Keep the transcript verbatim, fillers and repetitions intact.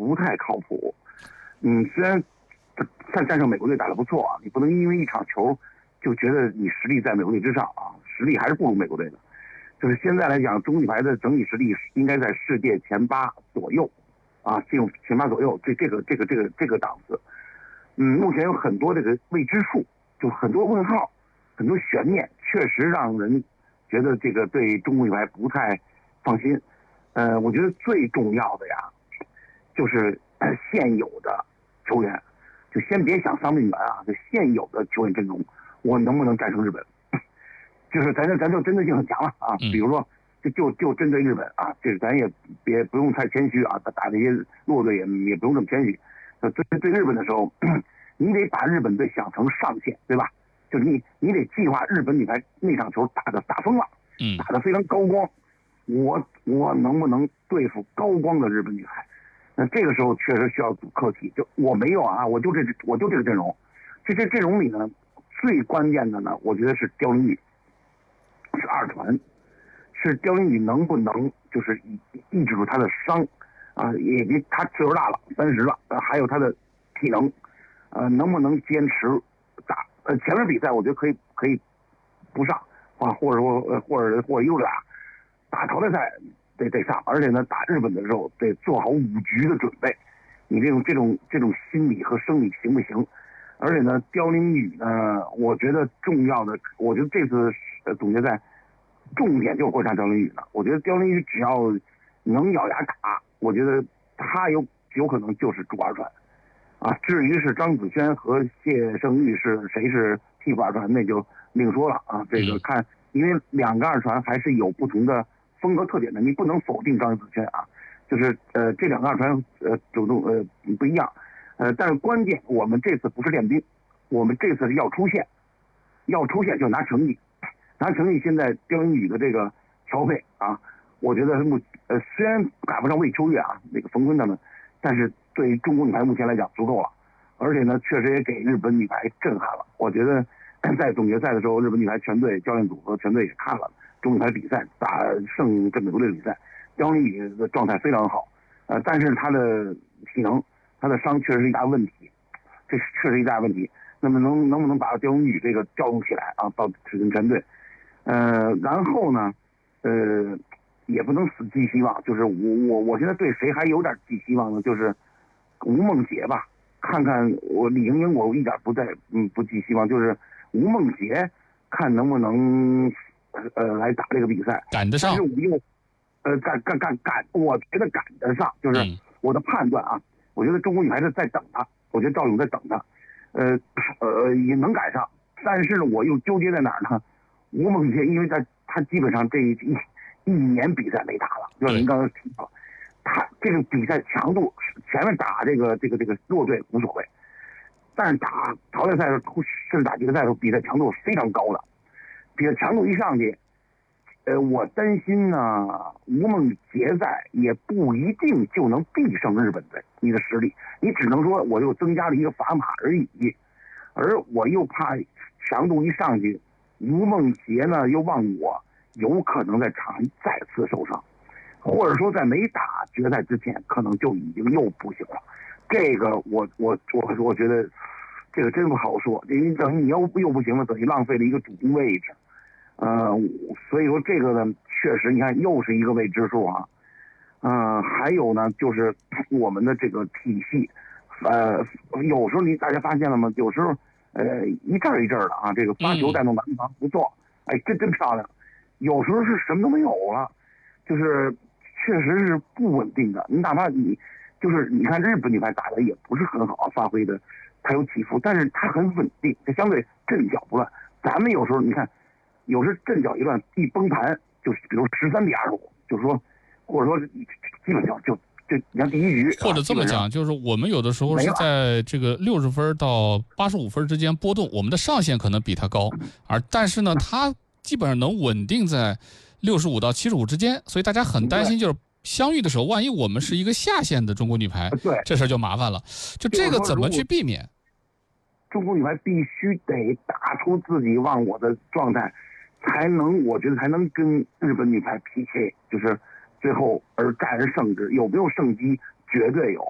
不太靠谱。嗯，虽然战战胜美国队打得不错啊，你不能因为一场球就觉得你实力在美国队之上啊，实力还是不如美国队的。就是现在来讲，中国女排的整体实力应该在世界前八左右，啊，进入前八左右，这这个这个这个这个档次。嗯，目前有很多这个未知数，就很多问号，很多悬念，确实让人觉得这个对中国女排不太放心。呃，我觉得最重要的呀，就是现有的球员，就先别想伤病员啊，就现有的球员阵容，我能不能战胜日本？就是咱就咱就针对性很强了啊，比如说就就就针对日本啊，这咱也别不用太谦虚啊，打打那些弱队也也不用这么谦虚。呃，对对日本的时候，你得把日本队想成上限，对吧？就是你你得计划日本女排那场球打的打疯了， 嗯， 打的非常高光，我我能不能对付高光的日本女排？那这个时候确实需要组课题，就我没有啊，我就这我就这个阵容，这这阵容里呢，最关键的呢，我觉得是刁琳宇。是二传，是刁琳宇能不能就是抑制住他的伤啊？也别他岁数大了，三十了，呃，还有他的体能，呃，能不能坚持打？呃，前面比赛我觉得可以可以不上啊，或者说呃或者或者又打打淘汰赛得得上，而且呢，打日本的时候得做好五局的准备。你这种这种这种心理和生理行不行？而且呢，刁琳宇呢，我觉得重要的，我觉得这次呃总决赛重点就是观察刁琳宇了。我觉得刁琳宇只要能咬牙打，我觉得他有有可能就是主二传啊。至于是张子萱和谢胜玉是谁是替补二传，那就另说了啊。这个看，因为两个二传还是有不同的风格特点的，你不能否定张子萱啊。就是呃这两个二传呃主动呃不一样。呃，但是关键，我们这次不是练兵，我们这次是要出线，要出线就拿成绩，拿成绩。现在刁琳宇的这个调配啊，我觉得目呃虽然赶不上魏秋月啊，那个冯坤他们，但是对于中国女排目前来讲足够了，而且呢，确实也给日本女排震撼了。我觉得在总决赛的时候，日本女排全队教练组和全队也看了中国女排比赛，打胜这美国队的比赛，刁琳宇的状态非常好，呃，但是他的体能。他的伤确实是一大问题，这确实一大问题。那么能能不能把刁琳宇这个调动起来啊，到指定全队？呃，然后呢，呃，也不能死寄希望。就是我我我现在对谁还有点寄希望呢？就是吴梦洁吧，看看我李盈莹，我一点不在嗯不寄希望。就是吴梦洁，看能不能呃来打这个比赛， 赶得上。 但是我又呃赶赶赶赶，我觉得赶得上，就是我的判断啊。嗯，我觉得中国女排是在等他，我觉得赵勇在等他，呃呃也能赶上，但是呢，我又纠结在哪儿呢？吴梦洁，因为他他基本上这一一年比赛没打了，就是您刚才提到，他这个比赛强度，前面打这个这个这个弱队无所谓，但是打淘汰赛的时候，甚至打决赛的时候，比赛强度是非常高的，比赛强度一上去。呃，我担心呢，吴梦洁在也不一定就能必胜日本队。你的实力，你只能说我又增加了一个砝码而已。而我又怕强度一上去，吴梦洁呢又望我有可能在场上再次受伤，或者说在没打决赛之前，可能就已经又不行了。这个我我我我觉得这个真不好说，因为等于你要又不行了，等于浪费了一个主攻位置。呃，所以说这个呢，确实你看又是一个未知数啊。呃，还有呢，就是我们的这个体系，呃，有时候你大家发现了吗？有时候呃一阵一阵的啊，这个发球带动南方不错，哎，真真漂亮。有时候是什么都没有了，就是确实是不稳定的。你哪怕你就是你看日本女排打的也不是很好，发挥的它有起伏，但是它很稳定，它相对阵脚不乱。咱们有时候你看。有时阵脚一乱，一崩盘，就是比如十三比二十五，就是说，或者说基本上就就你看第一局， 或者这么讲，就是我们有的时候是在这个六十分到八十五分之间波动，我们的上限可能比它高，而但是呢，它基本上能稳定在六十五到七十五之间，所以大家很担心，就是相遇的时候，万一我们是一个下限的中国女排， 对， 这事儿就麻烦了。就这个怎么去避免？ 中国女排必须得打出自己忘我的状态。才能，我觉得才能跟日本女排 P K， 就是最后而战而胜之。有没有胜机？绝对有。